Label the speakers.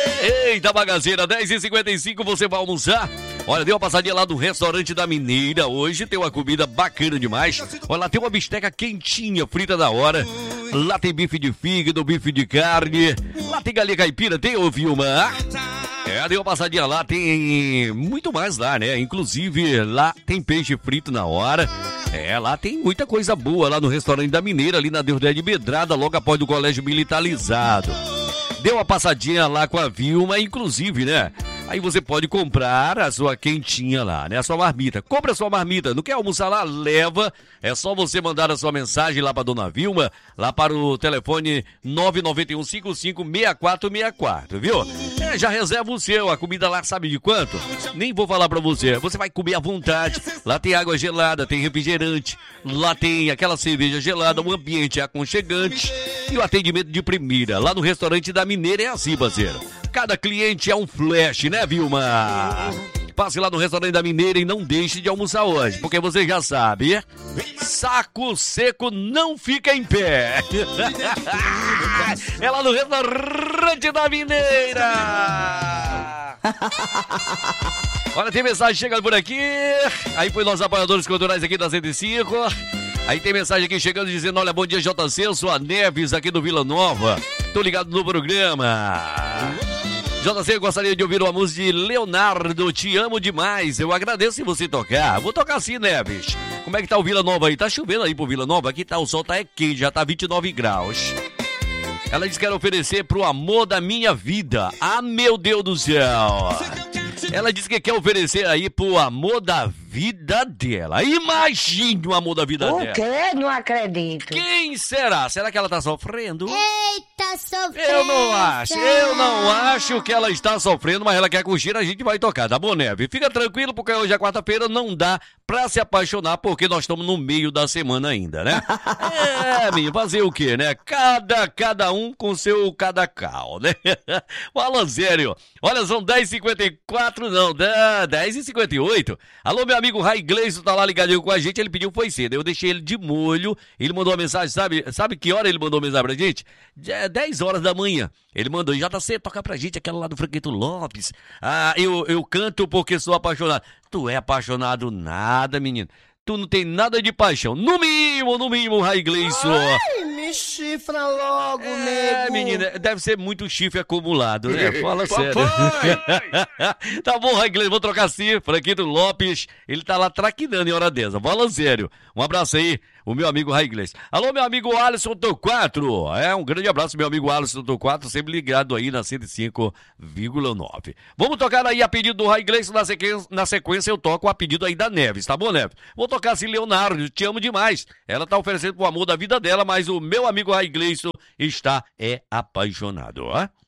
Speaker 1: Eita, bagaceira, 10h55, você vai almoçar? Olha, deu uma passadinha lá do restaurante da Mineira. Hoje tem uma comida bacana demais. Olha, lá tem uma bisteca quentinha, frita da hora. Lá tem bife de fígado, bife de carne. Lá tem galinha caipira, tem, ô Vilma? Deu uma passadinha lá, tem muito mais lá, né? Inclusive, lá tem peixe frito na hora. Lá tem muita coisa boa lá no restaurante da Mineira, ali na Deodé de Medrada, logo após do Colégio Militarizado. Deu uma passadinha lá com a Vilma, inclusive, né? Aí você pode comprar a sua quentinha lá, né? A sua marmita. Compra a sua marmita. Não quer almoçar lá? Leva. É só você mandar a sua mensagem lá para dona Vilma, lá para o telefone 991556464, viu? Já reserva o seu. A comida lá sabe de quanto? Nem vou falar para você. Você vai comer à vontade. Lá tem água gelada, tem refrigerante. Lá tem aquela cerveja gelada, um ambiente aconchegante e o atendimento de primeira. Lá no restaurante da Mineira é assim, parceiro. Cada cliente é um flash, né, Vilma? Passe lá no restaurante da Mineira e não deixe de almoçar hoje, porque você já sabe, saco seco não fica em pé. É lá no restaurante da Mineira. Olha, tem mensagem chegando por aqui. Aí foi nossos apoiadores culturais aqui da 105. Aí tem mensagem aqui chegando dizendo: olha, bom dia, JC, eu sou a Neves aqui do Vila Nova. Tô ligado no programa. JC, eu gostaria de ouvir uma música de Leonardo, Te Amo Demais. Eu agradeço se você tocar. Vou tocar sim, Neves. Como é que tá o Vila Nova aí? Tá chovendo aí pro Vila Nova? Aqui tá, o sol tá quente, já tá 29 graus. Ela disse que quer oferecer pro amor da minha vida. Ah, meu Deus do céu. Ela disse que quer oferecer aí pro amor da vida dela. Imagine o amor da vida dela.
Speaker 2: O quê? Não acredito.
Speaker 1: Quem será? Será que ela tá sofrendo?
Speaker 2: Eita, sofrendo.
Speaker 1: Eu não acho que ela está sofrendo, mas ela quer curtir, a gente vai tocar, tá bom, Neve? Fica tranquilo, porque hoje é quarta-feira, não dá pra se apaixonar, porque nós estamos no meio da semana ainda, né? Menino, fazer o quê, né? Cada um com seu cada cal, né? Fala sério. Olha, são 10h54, não, 10h58. Alô, meu amigo Rai Gleison tá lá ligadinho com a gente, ele pediu foi cedo, eu deixei ele de molho, ele mandou uma mensagem, sabe que hora ele mandou mensagem pra gente? 10 horas da manhã. Ele mandou: JC, toca pra gente aquela lá do Franquito Lopes. Ah, eu canto porque sou apaixonado. Tu é apaixonado nada, menino. Tu não tem nada de paixão. No mínimo, Rai Gleison.
Speaker 3: Ai, me chifra logo, nego.
Speaker 1: Menina, deve ser muito chifre acumulado, né? Fala sério. Tá bom, Rai Gleison, vou trocar sim. Franquito Lopes, ele tá lá traquinando em hora dessa. Fala sério. Um abraço aí, o meu amigo Rai Gleison. Alô, meu amigo Alisson Torquato. Um grande abraço, meu amigo Alisson Torquato, sempre ligado aí na 105,9. Vamos tocar aí a pedido do Rai Gleison, na sequência eu toco a pedido aí da Neves, tá bom, Neves? Vou tocar assim, Leonardo, Te Amo Demais. Ela tá oferecendo o amor da vida dela, mas o meu amigo Rai Gleison está apaixonado, ó.